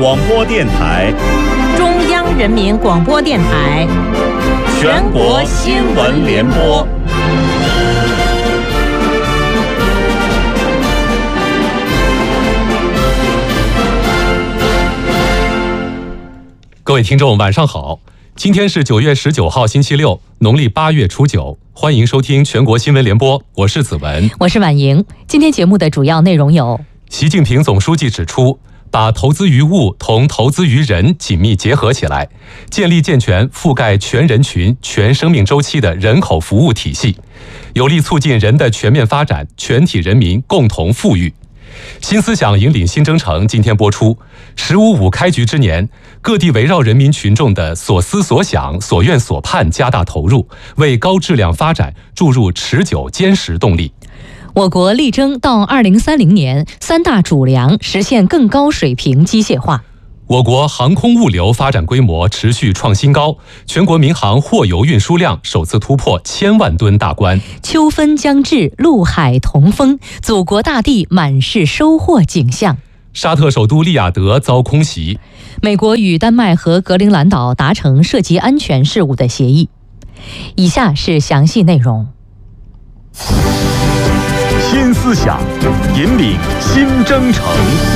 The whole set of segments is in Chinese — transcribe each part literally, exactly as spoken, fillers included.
广播电台、 中央人民广播电台、 全国新闻联播。 各位听众，晚上好！今天是九月十九号，星期六，农历八月初九。欢迎收听全国新闻联播，我是子文， 我是婉莹。今天节目的主要内容有： 习近平总书记指出，把投资于物同投资于人紧密结合起来，建立健全覆盖全人群、全生命周期的人口服务体系，有力促进人的全面发展，全体人民共同富裕。新思想引领新征程今天播出。十五五开局之年，各地围绕人民群众的所思所想、所愿所盼加大投入，为高质量发展注入持久坚实动力。 我国力争到二零三零年三大主粮实现更高水平机械化。 我国航空物流发展规模持续创新高，全国民航货邮运输量首次突破千万吨大关。 秋分将至，陆海同风，祖国大地满是收获景象。 沙特首都利雅得遭空袭。 美国与丹麦和格陵兰岛达成涉及安全事务的协议。以下是详细内容。 新思想引领新征程。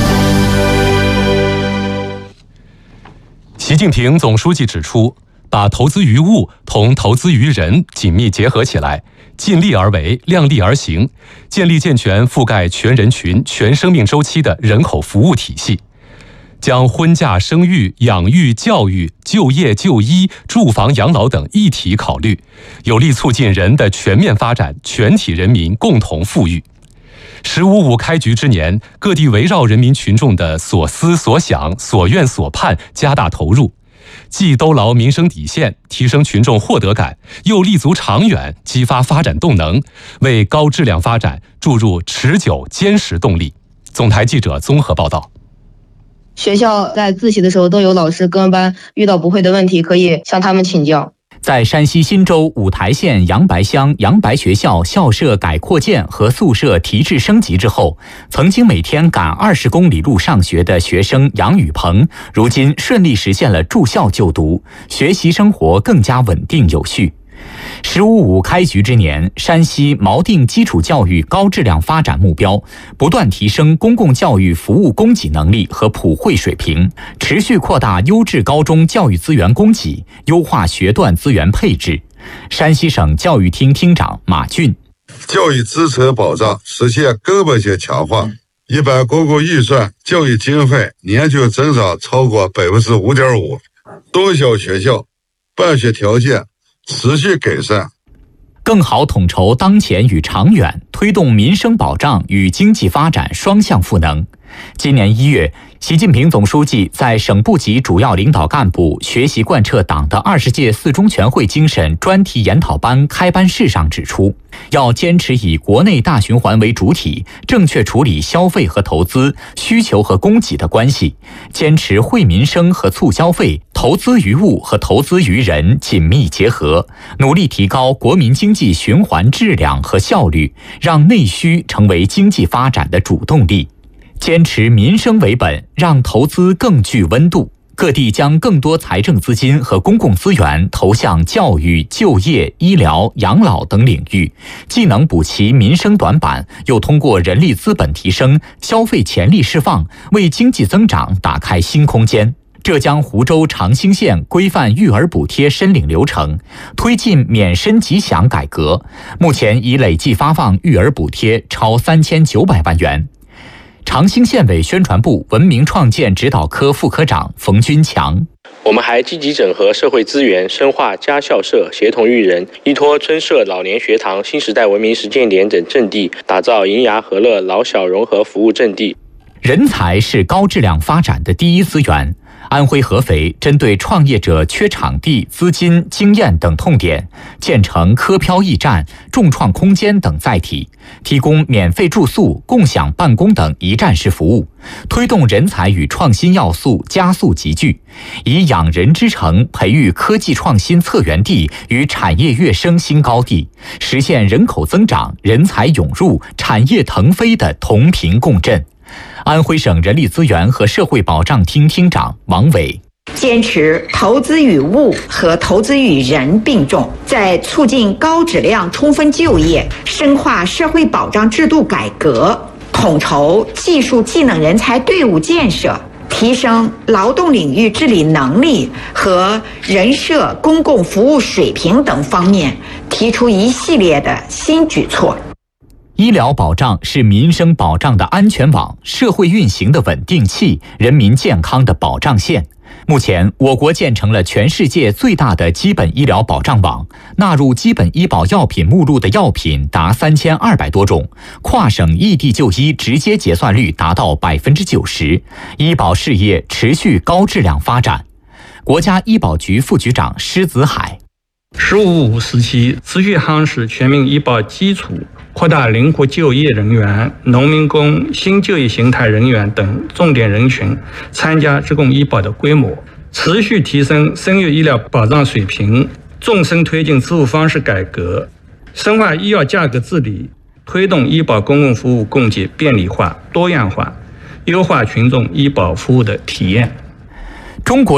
习近平总书记指出，把投资于物同投资于人紧密结合起来，尽力而为，量力而行，建立健全覆盖全人群、全生命周期的人口服务体系，将婚嫁、生育、养育、教育、就业、就医、住房、养老等一体考虑，有力促进人的全面发展，全体人民共同富裕。十五五开局之年，各地围绕人民群众的所思所想、所愿所盼加大投入，既兜牢民生底线，提升群众获得感，又立足长远，激发发展动能，为高质量发展注入持久坚实动力。总台记者综合报道。 学校在自习的时候都有老师跟班，遇到不会的问题可以向他们请教。 在山西忻州五台县杨白乡杨白学校校舍改扩建和宿舍提质升级之后，曾经每天赶二十公里路上学的学生杨宇鹏，如今顺利实现了住校就读，学习生活更加稳定有序。十五五开局之年，山西锚定基础教育高质量发展目标，不断提升公共教育服务供给能力和普惠水平，持续扩大优质高中教育资源供给，优化学段资源配置。山西省教育厅厅长马俊： 教育支持保障实现根本性强化，一般公共预算教育经费年均增长超过百分之五点五，中小学校办学条件持续改善， 更好统筹当前与长远，推动民生保障与经济发展双向赋能。今年一月，习近平总书记在省部级主要领导干部学习贯彻党的二十届四中全会精神专题研讨班开班式上指出，要坚持以国内大循环为主体，正确处理消费和投资、需求和供给的关系，坚持惠民生和促消费、投资于物和投资于人紧密结合，努力提高国民经济循环质量和效率，让内需成为经济发展的主动力。坚持民生为本，让投资更具温度。各地将更多财政资金和公共资源投向教育、就业、医疗、养老等领域，既能补齐民生短板，又通过人力资本提升、消费潜力释放，为经济增长打开新空间。浙江湖州长兴县规范育儿补贴申领流程，推进免申即享改革，目前已累计发放育儿补贴超三千九百万元。长兴县委宣传部文明创建指导科副科长冯军强： 我们还积极整合社会资源，深化家校社协同育人，依托村社老年学堂、新时代文明实践点等阵地，打造银牙和乐老小融合服务阵地。 人才是高质量发展的第一资源。安徽合肥针对创业者缺场地、资金、经验等痛点，建成科漂驿站、众创空间等载体，提供免费住宿、共享办公等一站式服务，推动人才与创新要素加速集聚，以养人之城培育科技创新策源地与产业跃升新高地，实现人口增长、人才涌入、产业腾飞的同频共振。 安徽省人力资源和社会保障厅厅长王伟。 坚持投资与物和投资与人并重，在促进高质量充分就业、深化社会保障制度改革、统筹技术技能人才队伍建设、提升劳动领域治理能力和人社公共服务水平等方面提出一系列的新举措。 医疗保障是民生保障的安全网，社会运行的稳定器，人民健康的保障线。目前，我国建成了全世界最大的基本医疗保障网，纳入基本医保药品目录的药品达三千二百多种，跨省异地就医直接结算率达到百分之九十，医保事业持续高质量发展。国家医保局副局长施子海。 十五五时期，持续夯实全民医保基础，扩大灵活就业人员、农民工、新就业形态人员等重点人群参加职工医保的规模，持续提升生育医疗保障水平，纵深推进支付方式改革，深化医药价格治理，推动医保公共服务供给便利化、多样化，优化群众医保服务的体验。 中国